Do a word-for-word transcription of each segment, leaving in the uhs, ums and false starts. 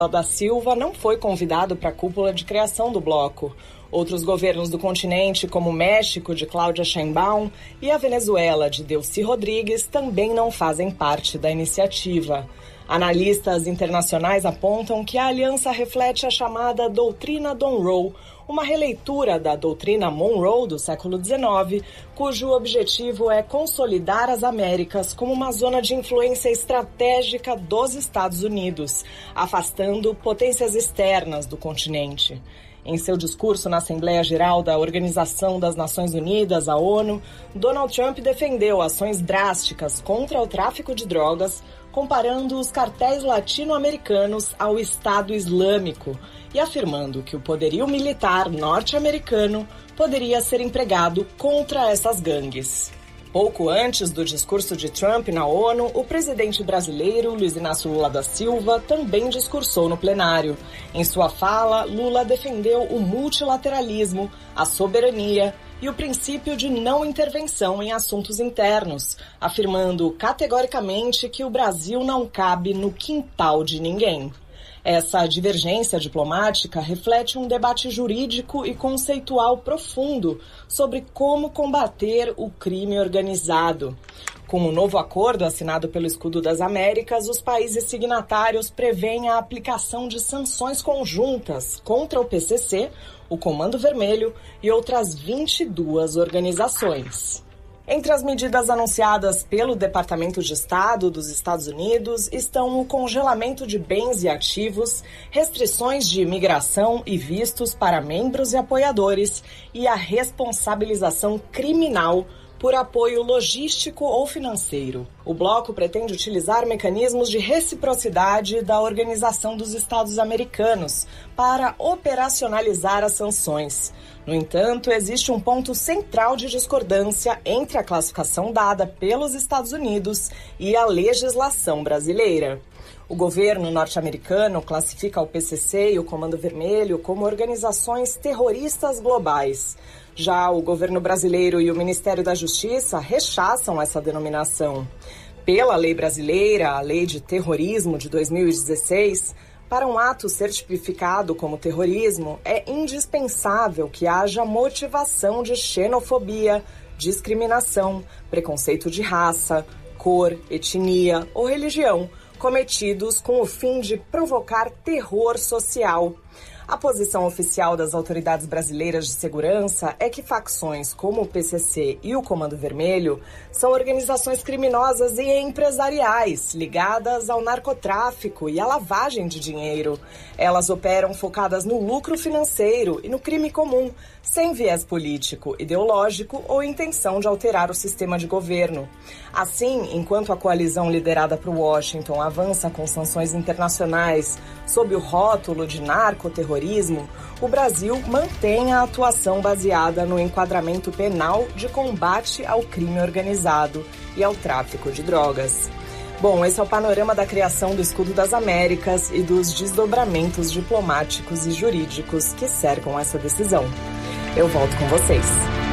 da Silva não foi convidado para a cúpula de criação do bloco. Outros governos do continente, como o México, de Cláudia Sheinbaum, e a Venezuela, de Delcy Rodrigues, também não fazem parte da iniciativa. Analistas internacionais apontam que a aliança reflete a chamada doutrina Monroe, uma releitura da doutrina Monroe do século dezenove, cujo objetivo é consolidar as Américas como uma zona de influência estratégica dos Estados Unidos, afastando potências externas do continente. Em seu discurso na Assembleia Geral da Organização das Nações Unidas, a ONU, Donald Trump defendeu ações drásticas contra o tráfico de drogas, comparando os cartéis latino-americanos ao Estado Islâmico e afirmando que o poderio militar norte-americano poderia ser empregado contra essas gangues. Pouco antes do discurso de Trump na ONU, o presidente brasileiro Luiz Inácio Lula da Silva também discursou no plenário. Em sua fala, Lula defendeu o multilateralismo, a soberania e o princípio de não intervenção em assuntos internos, afirmando categoricamente que o Brasil não cabe no quintal de ninguém. Essa divergência diplomática reflete um debate jurídico e conceitual profundo sobre como combater o crime organizado. Com o novo acordo assinado pelo Escudo das Américas, os países signatários prevêem a aplicação de sanções conjuntas contra o P C C, o Comando Vermelho e outras vinte e duas organizações. Entre as medidas anunciadas pelo Departamento de Estado dos Estados Unidos estão o congelamento de bens e ativos, restrições de imigração e vistos para membros e apoiadores e a responsabilização criminal por apoio logístico ou financeiro. O bloco pretende utilizar mecanismos de reciprocidade da Organização dos Estados Americanos para operacionalizar as sanções. No entanto, existe um ponto central de discordância entre a classificação dada pelos Estados Unidos e a legislação brasileira. O governo norte-americano classifica o P C C e o Comando Vermelho como organizações terroristas globais. Já o governo brasileiro e o Ministério da Justiça rechaçam essa denominação. Pela lei brasileira, a Lei de Terrorismo de dois mil e dezesseis, para um ato ser tipificado como terrorismo, é indispensável que haja motivação de xenofobia, discriminação, preconceito de raça, cor, etnia ou religião, cometidos com o fim de provocar terror social. A posição oficial das autoridades brasileiras de segurança é que facções como o P C C e o Comando Vermelho são organizações criminosas e empresariais ligadas ao narcotráfico e à lavagem de dinheiro. Elas operam focadas no lucro financeiro e no crime comum, sem viés político, ideológico ou intenção de alterar o sistema de governo. Assim, enquanto a coalizão liderada por Washington avança com sanções internacionais sob o rótulo de narcoterrorismo, o Brasil mantém a atuação baseada no enquadramento penal de combate ao crime organizado e ao tráfico de drogas. Bom, esse é o panorama da criação do Escudo das Américas e dos desdobramentos diplomáticos e jurídicos que cercam essa decisão. Eu volto com vocês.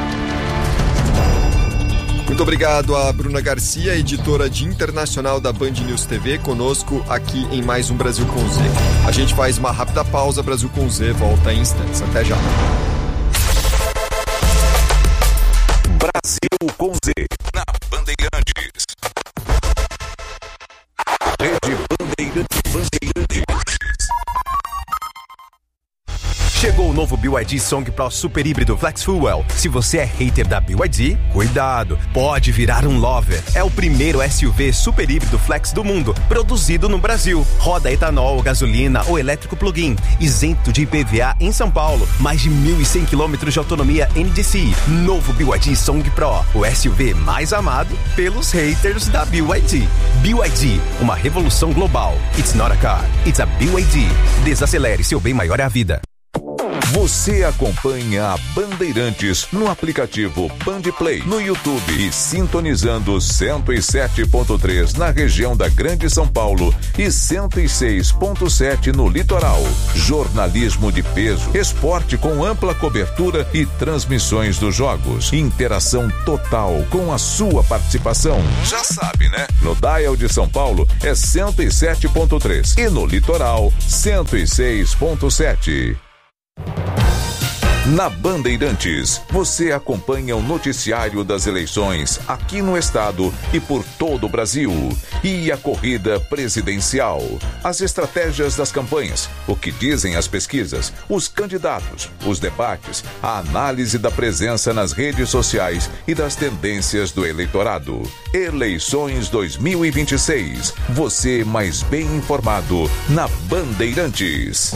Muito obrigado a Bruna Garcia, editora de internacional da Band News T V, conosco aqui em mais um Brasil com Z. A gente faz uma rápida pausa, Brasil com Z volta em instantes. Até já. Brasil com Z, na Bandeirantes. Rede Bandeirantes. Bandeirantes. Chegou o novo B Y D Song Pro Super Híbrido Flex Fuel. Se você é hater da B Y D, cuidado, pode virar um lover. É o primeiro S U V super híbrido flex do mundo, produzido no Brasil. Roda etanol, gasolina ou elétrico plug-in, isento de I P V A em São Paulo. Mais de mil e cem quilômetros de autonomia N D C I. Novo B Y D Song Pro, o S U V mais amado pelos haters da B Y D. B Y D, uma revolução global. It's not a car, it's a B Y D. Desacelere, seu bem maior é a vida. Você acompanha a Bandeirantes no aplicativo Bandplay, no YouTube e sintonizando cento e sete ponto três na região da Grande São Paulo e cento e seis ponto sete no litoral. Jornalismo de peso, esporte com ampla cobertura e transmissões dos jogos. Interação total com a sua participação. Já sabe, né? No dial de São Paulo é cento e sete ponto três e no litoral cento e seis ponto sete. Na Bandeirantes, você acompanha o noticiário das eleições aqui no estado e por todo o Brasil. E a corrida presidencial, as estratégias das campanhas, o que dizem as pesquisas, os candidatos, os debates, a análise da presença nas redes sociais e das tendências do eleitorado. Eleições dois mil e vinte e seis. Você mais bem informado na Bandeirantes.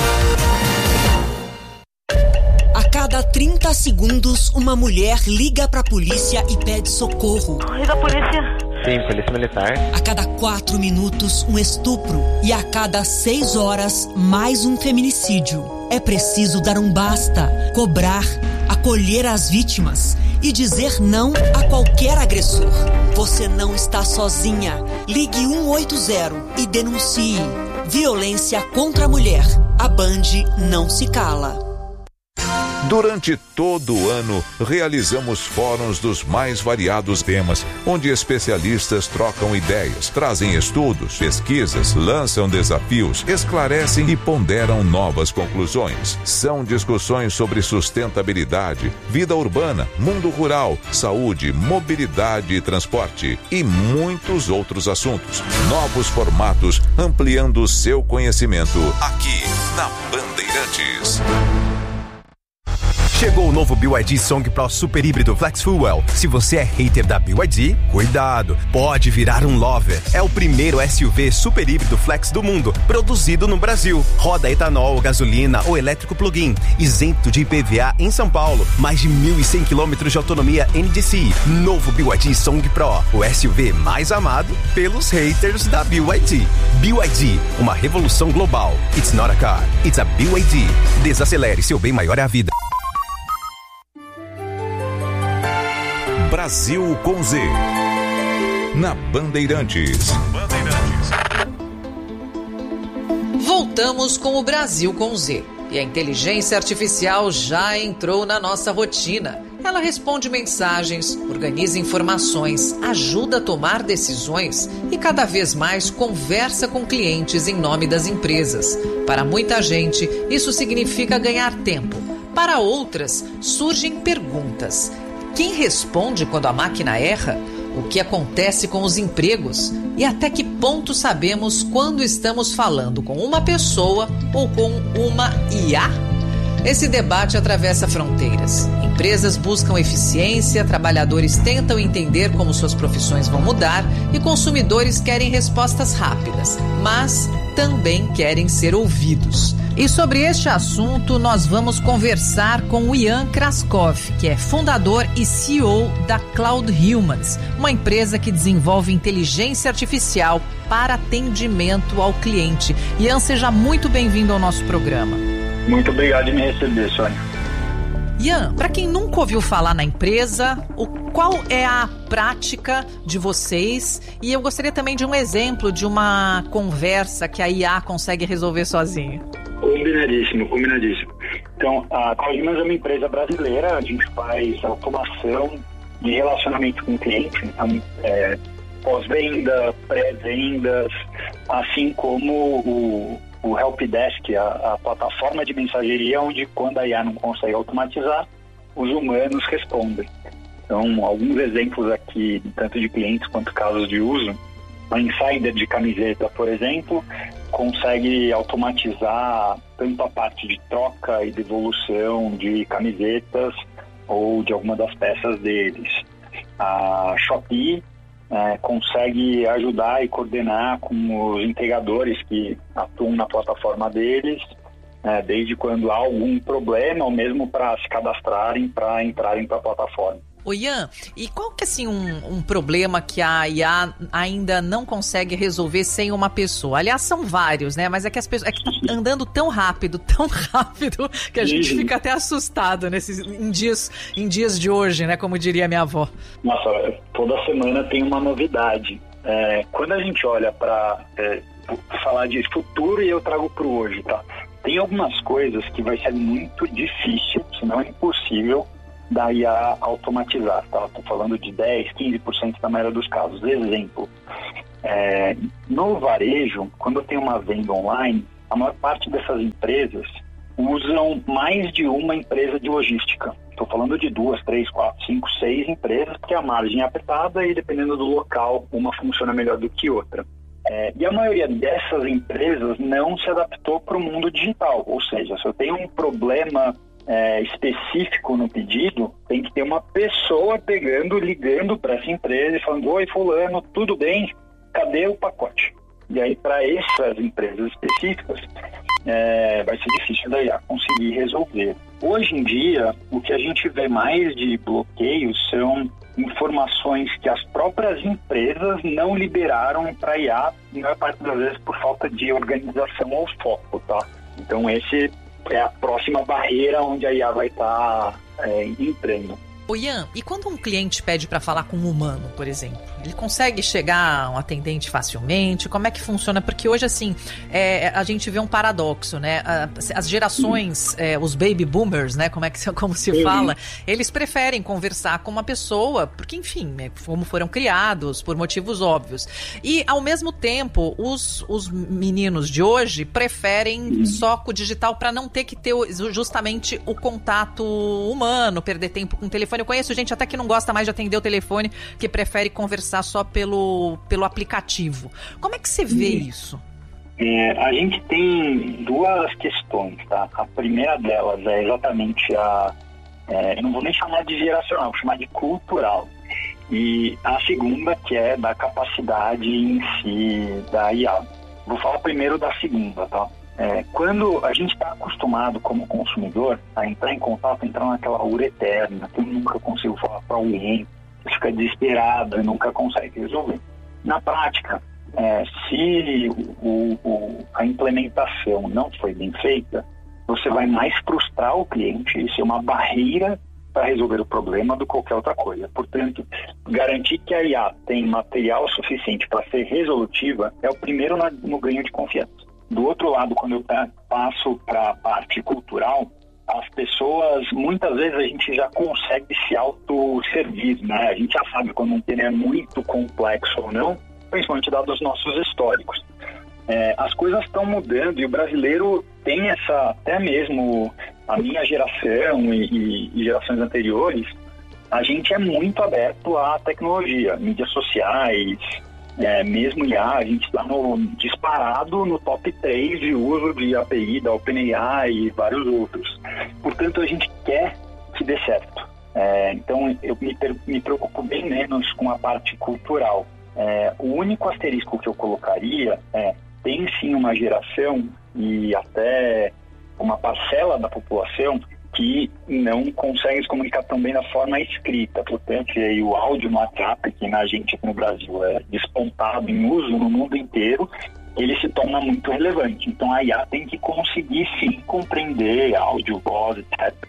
A cada trinta segundos, uma mulher liga pra polícia e pede socorro. Liga a polícia. Sim, polícia militar. A cada quatro minutos, um estupro. E a cada seis horas, mais um feminicídio. É preciso dar um basta, cobrar, acolher as vítimas e dizer não a qualquer agressor. Você não está sozinha. Ligue um oito zero e denuncie. Violência contra a mulher. A Band não se cala. Durante todo o ano, realizamos fóruns dos mais variados temas, onde especialistas trocam ideias, trazem estudos, pesquisas, lançam desafios, esclarecem e ponderam novas conclusões. São discussões sobre sustentabilidade, vida urbana, mundo rural, saúde, mobilidade e transporte e muitos outros assuntos. Novos formatos, ampliando o seu conhecimento aqui na Bandeirantes. Chegou o novo B Y D Song Pro Super Híbrido Flex Fuel. Se você é hater da B Y D, cuidado, pode virar um lover. É o primeiro S U V super híbrido flex do mundo, produzido no Brasil. Roda etanol, gasolina ou elétrico plug-in, isento de I P V A em São Paulo. Mais de mil e cem quilômetros de autonomia N D C I. Novo B Y D Song Pro, o S U V mais amado pelos haters da B Y D. B Y D, uma revolução global. It's not a car, it's a B Y D. Desacelere, seu bem maior é a vida. Brasil com Z, na Bandeirantes. Bandeirantes. Voltamos com o Brasil com Z. E a inteligência artificial já entrou na nossa rotina. Ela responde mensagens, organiza informações, ajuda a tomar decisões e cada vez mais conversa com clientes em nome das empresas. Para muita gente, isso significa ganhar tempo. Para outras, surgem perguntas. Quem responde quando a máquina erra? O que acontece com os empregos? E até que ponto sabemos quando estamos falando com uma pessoa ou com uma I A? Esse debate atravessa fronteiras. Empresas buscam eficiência, trabalhadores tentam entender como suas profissões vão mudar e consumidores querem respostas rápidas, mas também querem ser ouvidos. E sobre este assunto, nós vamos conversar com o Ian Kraskov, que é fundador e C E O da Cloud Humans, uma empresa que desenvolve inteligência artificial para atendimento ao cliente. Ian, seja muito bem-vindo ao nosso programa. Muito obrigado de me receber, Sônia. Ian, para quem nunca ouviu falar na empresa, o, qual é a prática de vocês? E eu gostaria também de um exemplo de uma conversa que a I A consegue resolver sozinha. Combinadíssimo, combinadíssimo. Então, a Cloud Humans é uma empresa brasileira, a gente faz automação de relacionamento com o cliente, então, é, pós-venda, pré-vendas, assim como o, o Helpdesk, a, a plataforma de mensageria, onde quando a I A não consegue automatizar, os humanos respondem. Então, alguns exemplos aqui, tanto de clientes quanto casos de uso. A Insider de camiseta, por exemplo, consegue automatizar tanto a parte de troca e devolução de camisetas ou de alguma das peças deles. A Shopee é, consegue ajudar e coordenar com os entregadores que atuam na plataforma deles, é, desde quando há algum problema ou mesmo para se cadastrarem, para entrarem para a plataforma. Ô Ian, e qual que é assim, um, um problema que a I A ainda não consegue resolver sem uma pessoa? Aliás, são vários, né? Mas é que as pessoas é que tá andando tão rápido, tão rápido, que a gente fica até assustado nesses, em, dias, em dias de hoje, né? Como diria minha avó. Nossa, toda semana tem uma novidade. É, quando a gente olha para é, falar de futuro e eu trago para o hoje, tá? Tem algumas coisas que vai ser muito difícil, se não é impossível, da I A automatizar, tá? Estou falando de dez, quinze por cento na maioria dos casos. Exemplo, é, no varejo, quando eu tenho uma venda online, a maior parte dessas empresas usam mais de uma empresa de logística. Estou falando de duas, três, quatro, cinco, seis empresas, porque a margem é apertada e dependendo do local, uma funciona melhor do que outra. É, e a maioria dessas empresas não se adaptou para o mundo digital, ou seja, se eu tenho um problema É, específico no pedido, tem que ter uma pessoa pegando, ligando para essa empresa e falando: oi fulano, tudo bem? Cadê o pacote? E aí para essas empresas específicas é, vai ser difícil da I A conseguir resolver. Hoje em dia, o que a gente vê mais de bloqueios são informações que as próprias empresas não liberaram para a I A, na maior parte das vezes por falta de organização ou foco, tá? Então esse é a próxima barreira onde a I A vai estar tá, é, entrando. Ô Ian, e quando um cliente pede para falar com um humano, por exemplo, ele consegue chegar a um atendente facilmente? Como é que funciona? Porque hoje, assim, é, a gente vê um paradoxo, né? As gerações, é, os baby boomers, né? Como é que como se uhum. fala, eles preferem conversar com uma pessoa, porque, enfim, é, como foram criados, por motivos óbvios. E, ao mesmo tempo, os, os meninos de hoje preferem uhum. só com o digital para não ter que ter justamente o contato humano, perder tempo com o telefone. Eu conheço gente até que não gosta mais de atender o telefone, que prefere conversar só pelo, pelo aplicativo. Como é que você vê isso? É, a gente tem duas questões, tá? A primeira delas é exatamente a... É, eu não vou nem chamar de geracional, vou chamar de cultural. E a segunda, que é da capacidade em si da I A. Vou falar primeiro da segunda, tá? É, quando a gente está acostumado como consumidor a entrar em contato, entrar naquela ura eterna, que eu nunca consigo falar para alguém, fica desesperado e nunca consegue resolver. Na prática, é, se o, o, a implementação não foi bem feita, você vai mais frustrar o cliente e ser uma barreira para resolver o problema do que qualquer outra coisa. Portanto, garantir que a I A tem material suficiente para ser resolutiva é o primeiro na, no ganho de confiança. Do outro lado, quando eu passo para a parte cultural, as pessoas, muitas vezes a gente já consegue se autosservir, né? A gente já sabe quando um tema é muito complexo ou não, principalmente dados os nossos históricos. É, as coisas estão mudando e o brasileiro tem essa, até mesmo a minha geração e, e, e gerações anteriores, a gente é muito aberto à tecnologia, mídias sociais, É, mesmo I A, a gente está no, disparado no top três de uso de A P I da OpenAI e vários outros. Portanto, a gente quer que dê certo. É, então, eu me, me preocupo bem menos com a parte cultural. É, o único asterisco que eu colocaria é, tem sim uma geração e até uma parcela da população que não consegue se comunicar tão bem da forma escrita. Portanto, aí o áudio no WhatsApp, que na gente aqui no Brasil é despontado em uso no mundo inteiro, ele se torna muito relevante. Então, a I A tem que conseguir, sim, compreender áudio, voz, etcétera,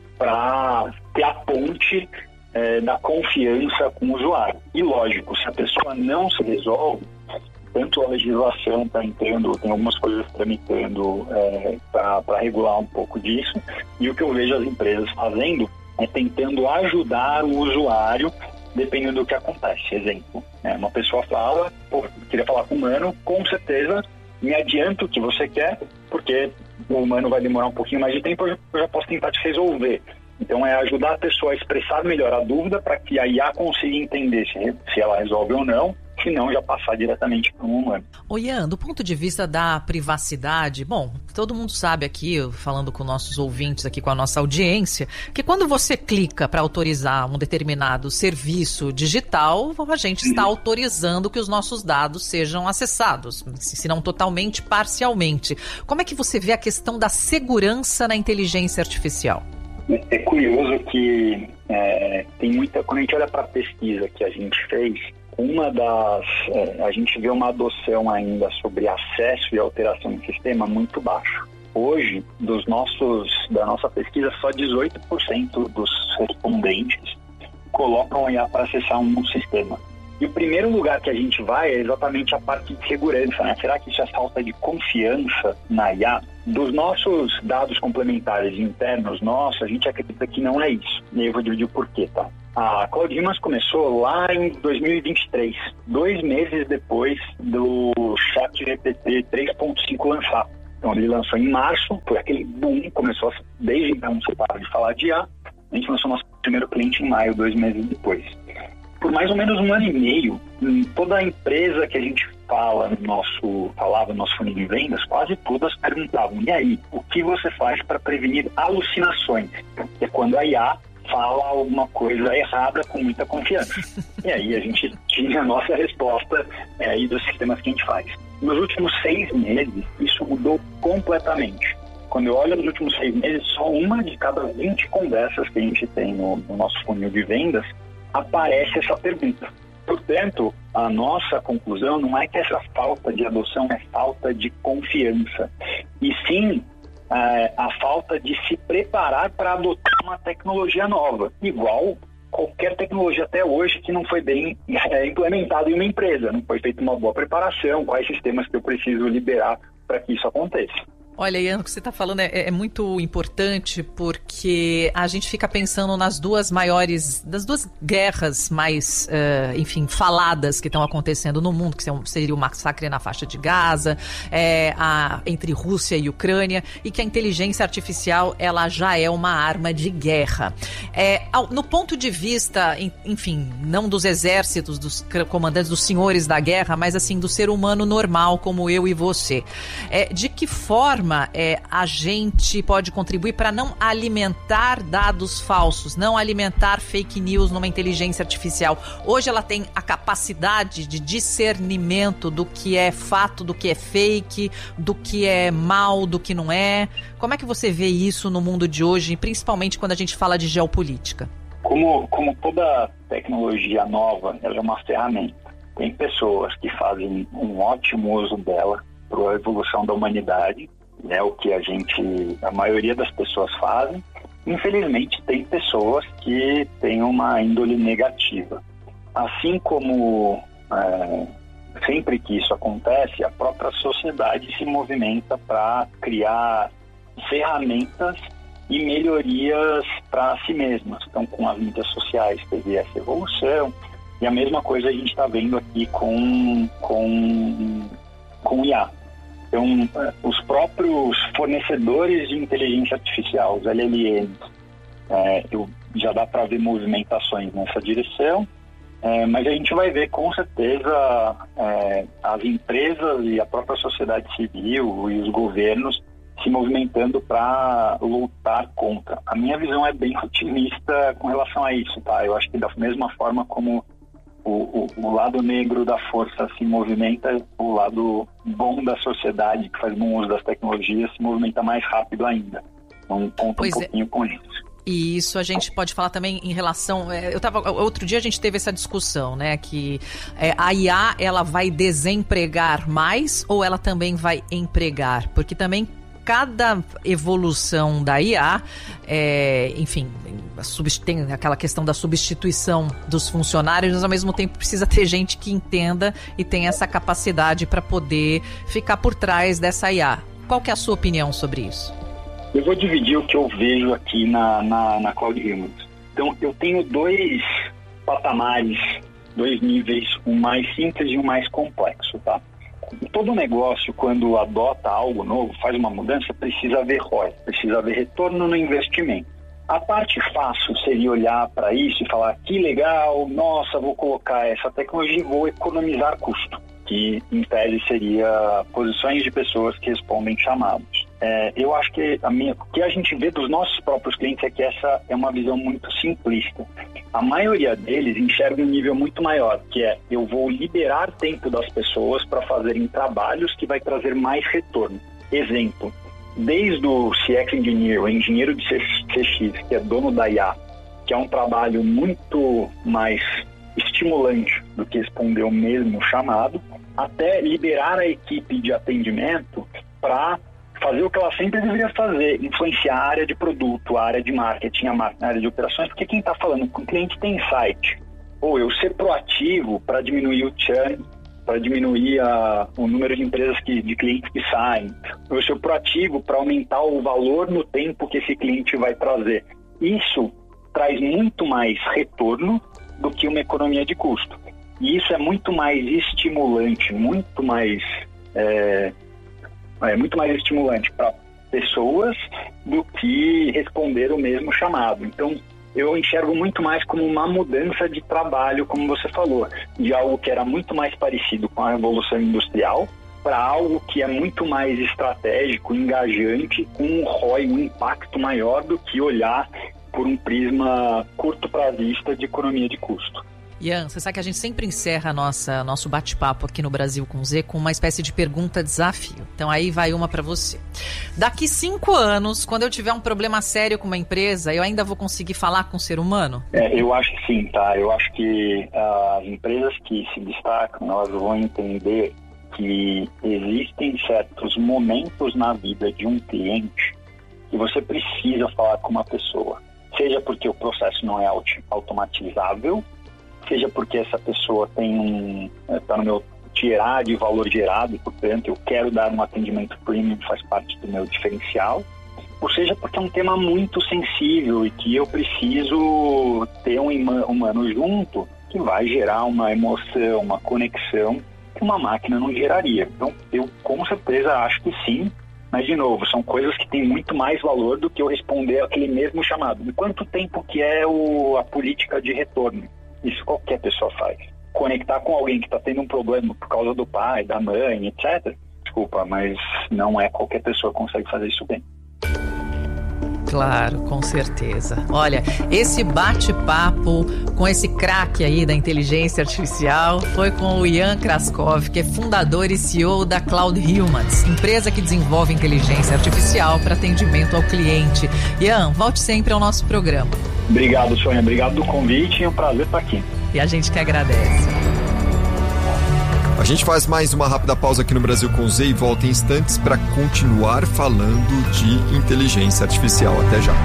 para ter a ponte é, da confiança com o usuário. E, lógico, se a pessoa não se resolve, tanto a legislação está entrando, tem algumas coisas tramitando é, para regular um pouco disso, e o que eu vejo as empresas fazendo é tentando ajudar o usuário dependendo do que acontece. Exemplo, né? Uma pessoa fala, pô, queria falar com o humano, com certeza me adianta o que você quer, porque o humano vai demorar um pouquinho mais de tempo, eu já posso tentar te resolver. Então é ajudar a pessoa a expressar melhor a dúvida para que a I A consiga entender se, se ela resolve ou não, se não já passar diretamente para um humano. Ô Ian, do ponto de vista da privacidade, bom, todo mundo sabe aqui, falando com nossos ouvintes aqui, com a nossa audiência, que quando você clica para autorizar um determinado serviço digital, a gente está autorizando que os nossos dados sejam acessados, se não totalmente, parcialmente. Como é que você vê a questão da segurança na inteligência artificial? É curioso que é, tem muita... Quando a gente olha para a pesquisa que a gente fez, uma das... É, a gente vê uma adoção ainda sobre acesso e alteração no sistema muito baixa. Hoje, dos nossos, da nossa pesquisa, só dezoito por cento dos respondentes colocam a I A para acessar um sistema. E o primeiro lugar que a gente vai é exatamente a parte de segurança, né? Será que isso é falta de confiança na I A? Dos nossos dados complementares internos, nossa, a gente acredita que não é isso. E aí eu vou dividir o porquê, tá? A Claude Rimas começou lá em dois mil e vinte e três, dois meses depois do ChatGPT três ponto cinco lançar. Então ele lançou em março, foi aquele boom, começou a, desde então se para de falar de I A. A gente lançou nosso primeiro cliente em maio, dois meses depois. Por mais ou menos um ano e meio, em toda a empresa que a gente fala no nosso, falava no nosso funil de vendas, quase todas perguntavam: e aí, o que você faz para prevenir alucinações? Que é quando a I A fala alguma coisa errada com muita confiança. E aí a gente tinha a nossa resposta é, aí dos sistemas que a gente faz. Nos últimos seis meses, isso mudou completamente. Quando eu olho nos últimos seis meses, só uma de cada vinte conversas que a gente tem no, no nosso funil de vendas aparece essa pergunta. Portanto, a nossa conclusão não é que essa falta de adoção é falta de confiança, e sim é, a falta de se preparar para adotar uma tecnologia nova, igual qualquer tecnologia até hoje que não foi bem é, implementada em uma empresa, não foi feita uma boa preparação, quais sistemas que eu preciso liberar para que isso aconteça. Olha, Ian, o que você está falando é, é muito importante, porque a gente fica pensando nas duas maiores, das duas guerras mais, uh, enfim, faladas que estão acontecendo no mundo, que seria o massacre na faixa de Gaza, é, a, entre Rússia e Ucrânia, e que a inteligência artificial, ela já é uma arma de guerra. É, ao, no ponto de vista, enfim, não dos exércitos, dos comandantes, dos senhores da guerra, mas assim, do ser humano normal, como eu e você, é, de que forma É, a gente pode contribuir para não alimentar dados falsos, não alimentar fake news numa inteligência artificial? Hoje ela tem a capacidade de discernimento do que é fato, do que é fake, do que é mal, do que não é. Como é que você vê isso no mundo de hoje, principalmente quando a gente fala de geopolítica? Como, como toda tecnologia nova, ela é uma ferramenta. Tem pessoas que fazem um ótimo uso dela para a evolução da humanidade, é o que a gente, a maioria das pessoas fazem. Infelizmente, tem pessoas que têm uma índole negativa. Assim como é, sempre que isso acontece, a própria sociedade se movimenta para criar ferramentas e melhorias para si mesmas. Então, com as mídias sociais teve essa evolução, e a mesma coisa a gente está vendo aqui com, com, com I A. Então, os próprios fornecedores de inteligência artificial, os L L Ms, é, eu, já dá para ver movimentações nessa direção, é, mas a gente vai ver com certeza é, as empresas e a própria sociedade civil e os governos se movimentando para lutar contra. A minha visão é bem otimista com relação a isso, tá? Eu acho que da mesma forma como O, o, o lado negro da força se movimenta, o lado bom da sociedade, que faz bom uso das tecnologias, se movimenta mais rápido ainda. Então, conta pois um pouquinho é. com isso. E isso a gente pode falar também em relação... Eu tava, outro dia a gente teve essa discussão, né? Que é, a I A, ela vai desempregar mais ou ela também vai empregar? Porque também cada evolução da I A, é, enfim, tem aquela questão da substituição dos funcionários, mas ao mesmo tempo precisa ter gente que entenda e tenha essa capacidade para poder ficar por trás dessa I A. Qual que é a sua opinião sobre isso? Eu vou dividir o que eu vejo aqui na, na, na Claude Rimas. Então, eu tenho dois patamares, dois níveis, um mais simples e um mais complexo, tá? Todo negócio, quando adota algo novo, faz uma mudança, precisa haver R O I, precisa haver retorno no investimento. A parte fácil seria olhar para isso e falar: que legal, nossa, vou colocar essa tecnologia e vou economizar custo, que em tese seria posições de pessoas que respondem chamados. É, eu acho que a minha, o que a gente vê dos nossos próprios clientes é que essa é uma visão muito simplista. A maioria deles enxerga um nível muito maior, que é: eu vou liberar tempo das pessoas para fazerem trabalhos que vai trazer mais retorno. Exemplo, desde o C X Engineer, o engenheiro de C X, que é dono da I A, que é um trabalho muito mais estimulante do que responder o mesmo chamado, até liberar a equipe de atendimento para fazer o que ela sempre deveria fazer, influenciar a área de produto, a área de marketing, a área de operações, porque quem está falando com o cliente tem insight. Ou eu ser proativo para diminuir o churn, para diminuir a, o número de empresas, que, de clientes que saem. Eu ser proativo para aumentar o valor no tempo que esse cliente vai trazer. Isso traz muito mais retorno do que uma economia de custo. E isso é muito mais estimulante, muito mais... É, é muito mais estimulante para pessoas do que responder o mesmo chamado. Então, eu enxergo muito mais como uma mudança de trabalho, como você falou, de algo que era muito mais parecido com a Revolução Industrial para algo que é muito mais estratégico, engajante, com um R O I, um impacto maior do que olhar por um prisma curto prazista de economia de custo. Ian, você sabe que a gente sempre encerra a nossa, nosso bate-papo aqui no Brasil com Z com uma espécie de pergunta-desafio. Então aí vai uma para você. Daqui cinco anos, quando eu tiver um problema sério com uma empresa, eu ainda vou conseguir falar com o ser humano? É, eu acho que sim, tá? Eu acho que uh, as empresas que se destacam, elas vão entender que existem certos momentos na vida de um cliente que você precisa falar com uma pessoa. Seja porque o processo não é automatizável, seja porque essa pessoa tem um está no meu tirar de valor gerado e, portanto, eu quero dar um atendimento premium, faz parte do meu diferencial, ou seja porque é um tema muito sensível e que eu preciso ter um humano junto que vai gerar uma emoção, uma conexão que uma máquina não geraria. Então, eu com certeza acho que sim, mas, de novo, são coisas que têm muito mais valor do que eu responder aquele mesmo chamado. E quanto tempo que é o, a política de retorno? Isso qualquer pessoa faz. Conectar com alguém que está tendo um problema por causa do pai, da mãe, etcétera. Desculpa, mas não é qualquer pessoa que consegue fazer isso bem. Claro, com certeza. Olha, esse bate-papo com esse craque aí da inteligência artificial foi com o Ian Kraskov, que é fundador e C E O da Cloud Humans, empresa que desenvolve inteligência artificial para atendimento ao cliente. Ian, volte sempre ao nosso programa. Obrigado, Sônia. Obrigado do convite. É um prazer estar aqui. E a gente que agradece. A gente faz mais uma rápida pausa aqui no Brasil com Z e volta em instantes para continuar falando de inteligência artificial. Até já.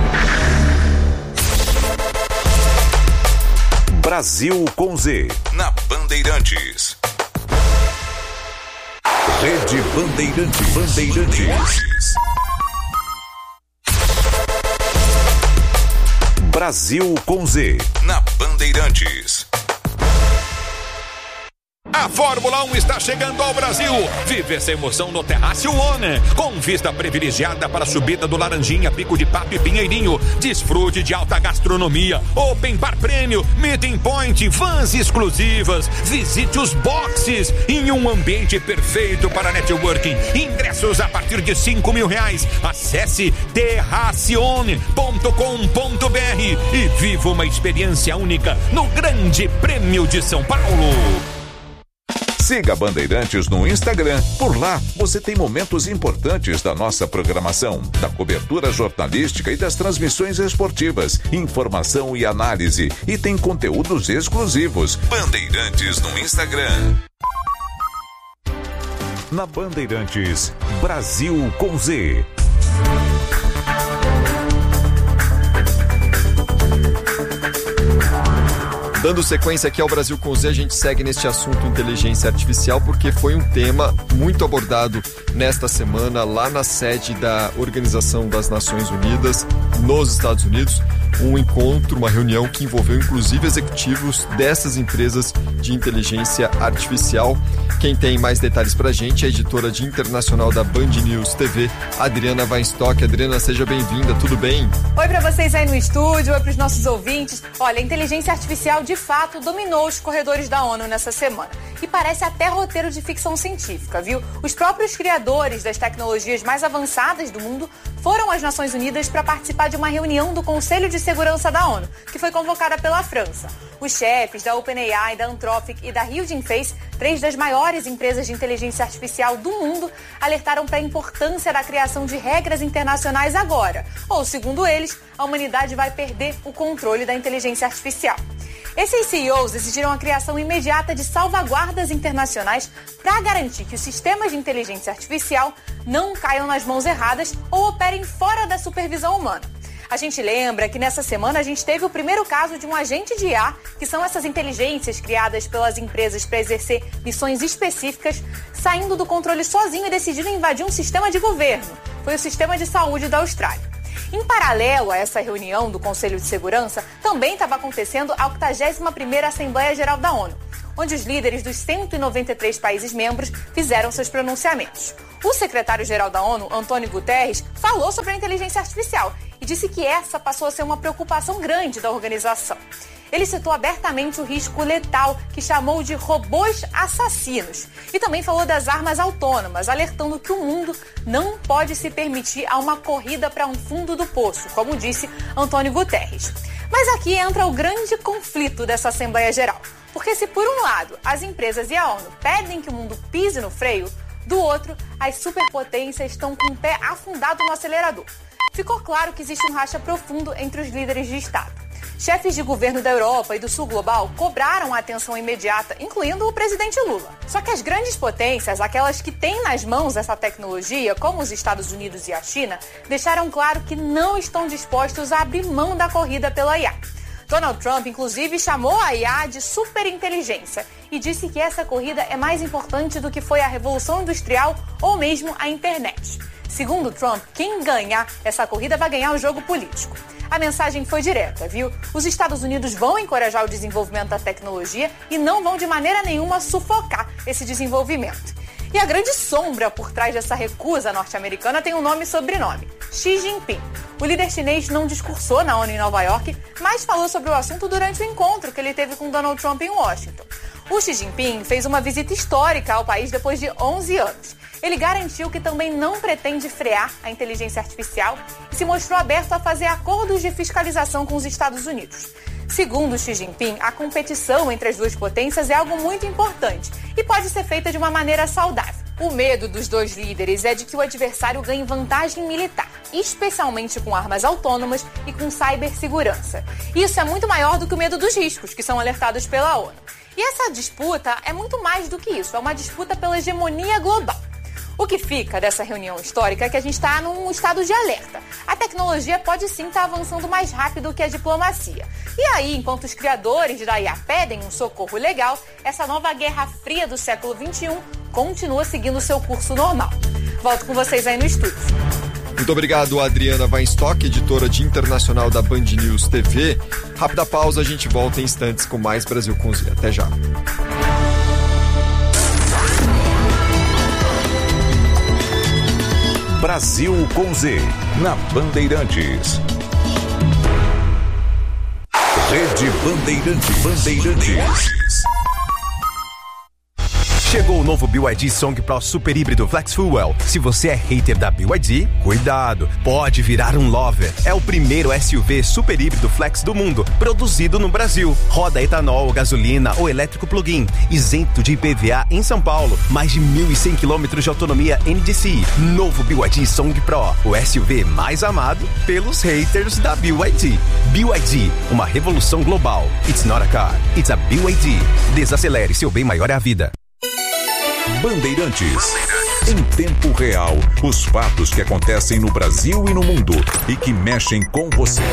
Brasil com Z, na Bandeirantes. Rede Bandeirantes. Bandeirantes. Brasil com Z, na Bandeirantes. A Fórmula um está chegando ao Brasil. Vive essa emoção no Terrácio One, com vista privilegiada para a subida do Laranjinha, Pico de Pato e Pinheirinho. Desfrute de alta gastronomia, Open Bar Prêmio, Meeting Point, vans exclusivas. Visite os boxes em um ambiente perfeito para networking. Ingressos a partir de cinco mil reais. Acesse terracione ponto com ponto br e viva uma experiência única no Grande Prêmio de São Paulo. Siga Bandeirantes no Instagram. Por lá, você tem momentos importantes da nossa programação, da cobertura jornalística e das transmissões esportivas, informação e análise. E tem conteúdos exclusivos. Bandeirantes no Instagram. Na Bandeirantes, Brasil com Z. Dando sequência aqui ao Brasil com Z, a gente segue neste assunto inteligência artificial porque foi um tema muito abordado nesta semana lá na sede da Organização das Nações Unidas, nos Estados Unidos. Um encontro, uma reunião que envolveu inclusive executivos dessas empresas de inteligência artificial. Quem tem mais detalhes pra gente é a editora de internacional da Band News T V, Adriana Weinstock. Adriana, seja bem-vinda, tudo bem? Oi pra vocês aí no estúdio, oi pros nossos ouvintes. Olha, a inteligência artificial de fato dominou os corredores da ONU nessa semana. e parece até roteiro de ficção científica, viu? Os próprios criadores das tecnologias mais avançadas do mundo foram às Nações Unidas para participar de uma reunião do Conselho de Segurança da ONU, que foi convocada pela França. Os chefes da OpenAI, da Anthropic e da Hugging Face, três das maiores empresas de inteligência artificial do mundo, alertaram para a importância da criação de regras internacionais agora. Ou, segundo eles, a humanidade vai perder o controle da inteligência artificial. Esses C E Os exigiram a criação imediata de salvaguardas internacionais para garantir que os sistemas de inteligência artificial não caiam nas mãos erradas ou operem fora da supervisão humana. A gente lembra que nessa semana a gente teve o primeiro caso de um agente de I A, que são essas inteligências criadas pelas empresas para exercer missões específicas, saindo do controle sozinho e decidindo invadir um sistema de governo. Foi o sistema de saúde da Austrália. Em paralelo a essa reunião do Conselho de Segurança, também estava acontecendo a octagésima primeira Assembleia Geral da ONU, onde os líderes dos cento e noventa e três países membros fizeram seus pronunciamentos. O secretário-geral da ONU, Antônio Guterres, falou sobre a inteligência artificial e disse que essa passou a ser uma preocupação grande da organização. Ele citou abertamente o risco letal, que chamou de robôs assassinos, e também falou das armas autônomas, alertando que o mundo não pode se permitir a uma corrida para um fundo do poço, como disse Antônio Guterres. Mas aqui entra o grande conflito dessa Assembleia Geral, porque se por um lado as empresas e a ONU pedem que o mundo pise no freio, do outro as superpotências estão com o pé afundado no acelerador. Ficou claro que existe um racha profundo entre os líderes de Estado. Chefes de governo da Europa e do Sul Global cobraram a atenção imediata, incluindo o presidente Lula. Só que as grandes potências, aquelas que têm nas mãos essa tecnologia, como os Estados Unidos e a China, deixaram claro que não estão dispostos a abrir mão da corrida pela I A. Donald Trump, inclusive, chamou a I A de superinteligência e disse que essa corrida é mais importante do que foi a Revolução Industrial ou mesmo a internet. Segundo Trump, quem ganhar essa corrida vai ganhar o jogo político. A mensagem foi direta, viu? Os Estados Unidos vão encorajar o desenvolvimento da tecnologia e não vão de maneira nenhuma sufocar esse desenvolvimento. E a grande sombra por trás dessa recusa norte-americana tem um nome e sobrenome: Xi Jinping. O líder chinês não discursou na ONU em Nova York, mas falou sobre o assunto durante o encontro que ele teve com Donald Trump em Washington. O Xi Jinping fez uma visita histórica ao país depois de onze anos. Ele garantiu que também não pretende frear a inteligência artificial e se mostrou aberto a fazer acordos de fiscalização com os Estados Unidos. Segundo Xi Jinping, a competição entre as duas potências é algo muito importante e pode ser feita de uma maneira saudável. O medo dos dois líderes é de que o adversário ganhe vantagem militar, especialmente com armas autônomas e com cibersegurança. Isso é muito maior do que o medo dos riscos, que são alertados pela ONU. E essa disputa é muito mais do que isso, é uma disputa pela hegemonia global. O que fica dessa reunião histórica é que a gente está num estado de alerta. A tecnologia pode sim estar avançando mais rápido que a diplomacia. E aí, enquanto os criadores da I A pedem um socorro legal, essa nova guerra fria do século vinte e um continua seguindo seu curso normal. Volto com vocês aí no estúdio. Muito obrigado, Adriana Weinstock, editora de internacional da Band News T V. Rápida pausa, a gente volta em instantes com mais Brasil com Z. Até já. Brasil com Z, na Bandeirantes. Rede Bandeirantes. Bandeirantes. Chegou o novo B Y D Song Pro Super Híbrido Flex Fuel. Se você é hater da B Y D, cuidado, pode virar um lover. É o primeiro S U V super híbrido flex do mundo, produzido no Brasil. Roda etanol, gasolina ou elétrico plug-in, isento de I P V A em São Paulo. Mais de mil e cem quilômetros de autonomia N D C I. Novo B Y D Song Pro, o S U V mais amado pelos haters da B Y D. B Y D, uma revolução global. It's not a car, it's a B Y D. Desacelere, seu bem maior é a vida. Bandeirantes. Em tempo real, os fatos que acontecem no Brasil e no mundo e que mexem com você.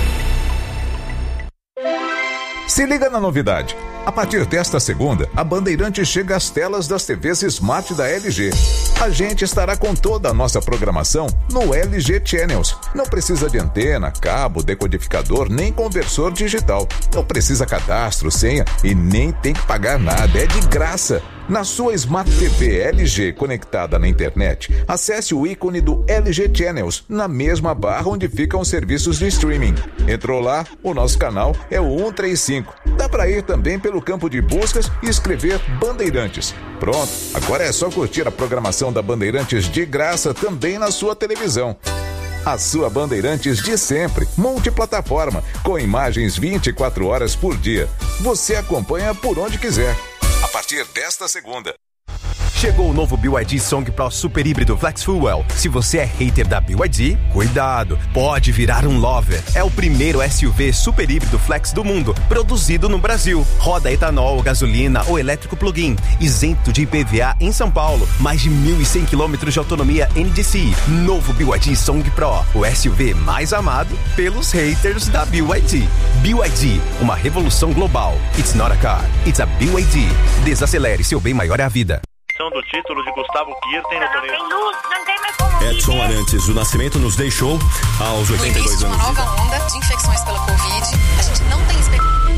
Se liga na novidade. A partir desta segunda, a Bandeirantes chega às telas das T Vs Smart da L G. A gente estará com toda a nossa programação no L G Channels. Não precisa de antena, cabo, decodificador, nem conversor digital. Não precisa cadastro, senha e nem tem que pagar nada. É de graça. Na sua Smart T V L G conectada na internet, acesse o ícone do L G Channels na mesma barra onde ficam os serviços de streaming. Entrou lá, o nosso canal é o cento e trinta e cinco. Dá para ir também pelo campo de buscas e escrever Bandeirantes. Pronto, agora é só curtir a programação da Bandeirantes de graça também na sua televisão. A sua Bandeirantes de sempre, multiplataforma, com imagens vinte e quatro horas por dia. Você acompanha por onde quiser. A partir desta segunda. Chegou o novo B Y D Song Pro Super Híbrido Flex Fuel. Se você é hater da B Y D, cuidado, pode virar um lover. É o primeiro S U V super híbrido flex do mundo, produzido no Brasil. Roda etanol, gasolina ou elétrico plug-in, isento de I P V A em São Paulo. Mais de mil e cem quilômetros de autonomia N D C I. Novo B Y D Song Pro, o S U V mais amado pelos haters da B Y D. B Y D, uma revolução global. It's not a car, it's a B Y D. Desacelere, seu bem maior é a vida. Do título de Gustavo Kirten no torneio. Tem luz, não tem mais como Edson viver. Arantes, o Nascimento nos deixou aos oitenta e dois anos. No início de uma nova onda de infecções pela Covid, a gente não tem expectativa.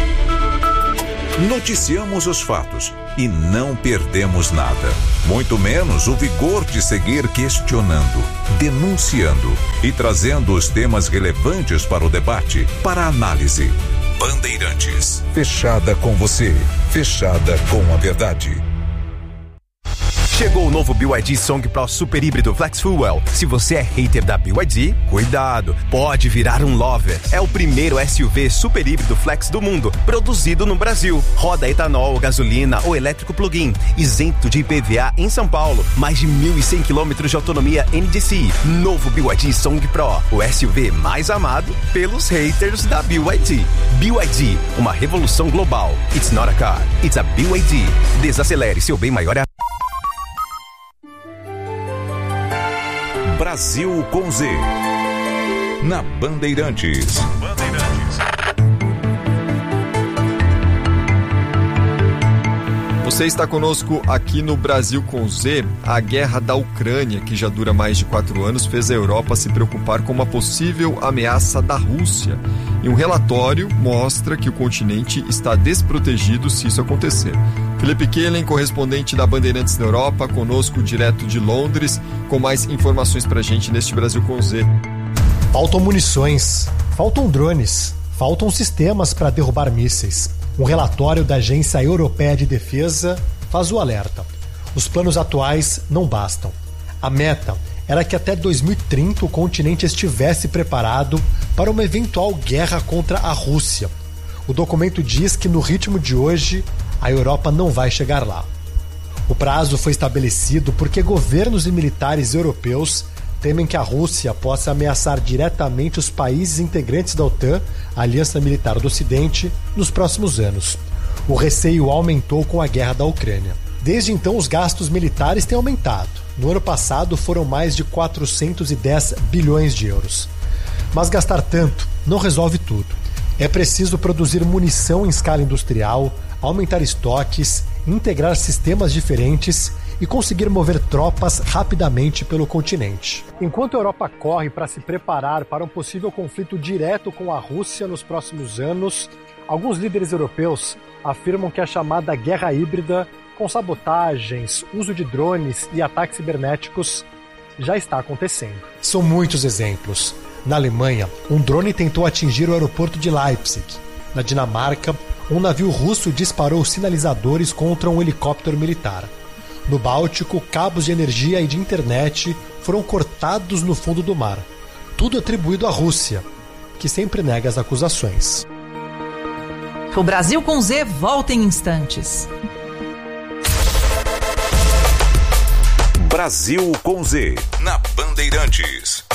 Noticiamos os fatos e não perdemos nada. Muito menos o vigor de seguir questionando, denunciando e trazendo os temas relevantes para o debate, para a análise. Bandeirantes, fechada com você, fechada com a verdade. Chegou o novo B Y D Song Pro Super Híbrido Flex Fuel. Se você é hater da B Y D, cuidado, pode virar um lover. É o primeiro S U V super híbrido flex do mundo, produzido no Brasil. Roda etanol, gasolina ou elétrico plug-in, isento de I P V A em São Paulo. Mais de mil e cem quilômetros de autonomia N D C I. Novo B Y D Song Pro, o S U V mais amado pelos haters da B Y D. B Y D, uma revolução global. It's not a car, it's a B Y D. Desacelere, seu bem maior é a... Brasil com Z, na Bandeirantes. Bandeirantes. Você está conosco aqui no Brasil com Z. A guerra da Ucrânia, que já dura mais de quatro anos, fez a Europa se preocupar com uma possível ameaça da Rússia. E um relatório mostra que o continente está desprotegido se isso acontecer. Felipe Kehlen, correspondente da Bandeirantes na Europa, conosco direto de Londres, com mais informações pra gente neste Brasil com Z. Faltam munições, faltam drones, faltam sistemas para derrubar mísseis. Um relatório da Agência Europeia de Defesa faz o alerta. Os planos atuais não bastam. A meta era que até dois mil e trinta o continente estivesse preparado para uma eventual guerra contra a Rússia. O documento diz que no ritmo de hoje, a Europa não vai chegar lá. O prazo foi estabelecido porque governos e militares europeus temem que a Rússia possa ameaçar diretamente os países integrantes da OTAN, a Aliança Militar do Ocidente, nos próximos anos. O receio aumentou com a guerra da Ucrânia. Desde então, os gastos militares têm aumentado. No ano passado, foram mais de quatrocentos e dez bilhões de euros. Mas gastar tanto não resolve tudo. É preciso produzir munição em escala industrial, aumentar estoques, integrar sistemas diferentes e conseguir mover tropas rapidamente pelo continente. Enquanto a Europa corre para se preparar para um possível conflito direto com a Rússia nos próximos anos, alguns líderes europeus afirmam que a chamada guerra híbrida, com sabotagens, uso de drones e ataques cibernéticos, já está acontecendo. São muitos exemplos. Na Alemanha, um drone tentou atingir o aeroporto de Leipzig. Na Dinamarca, um navio russo disparou sinalizadores contra um helicóptero militar. No Báltico, cabos de energia e de internet foram cortados no fundo do mar. Tudo atribuído à Rússia, que sempre nega as acusações. O Brasil com Z volta em instantes. Brasil com Z, na Bandeirantes.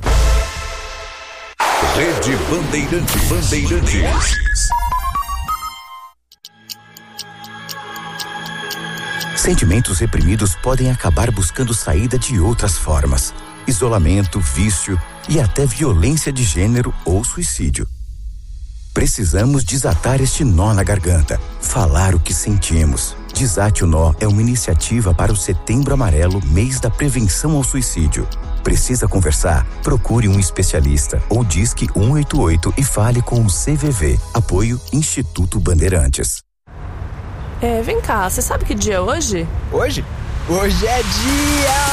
Rede Bandeirantes. Bandeirantes. Sentimentos reprimidos podem acabar buscando saída de outras formas. Isolamento, vício e até violência de gênero ou suicídio. Precisamos desatar este nó na garganta, falar o que sentimos, Desate o Nó é uma iniciativa para o Setembro Amarelo, mês da prevenção ao suicídio. Precisa conversar? Procure um especialista ou disque um oito oito e fale com o C V V. Apoio Instituto Bandeirantes. É, vem cá, você sabe que dia é hoje? Hoje? Hoje é dia...